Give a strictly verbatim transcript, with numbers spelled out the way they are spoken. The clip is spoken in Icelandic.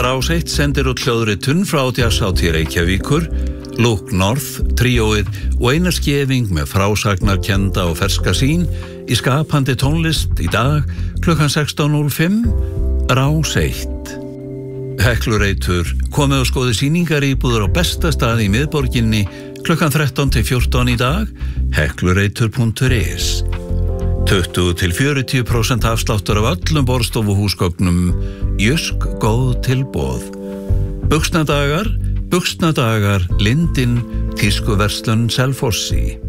Rás eitt sendir út hljóðritun frá Jazzhátíð Reykjavíkur, Look North, tríóið og Einar Skeving með frásagnarkennda og ferska sín í skapandi tónlist í dag klukkan sextán núll fimm, Rás eitt. Heklureitur komið og skoði sýningaríbúður á besta stað í miðborginni klukkan þrettán til fjórtán í dag, heklureitur punktur is. tuttugu til fjörutíu prósent afsláttur af öllum borðstofuhúsgögnum, Jysk góð tilboð. Buxnadagar, Buxnadagar, Lindin, Tískuverslun Selfossi.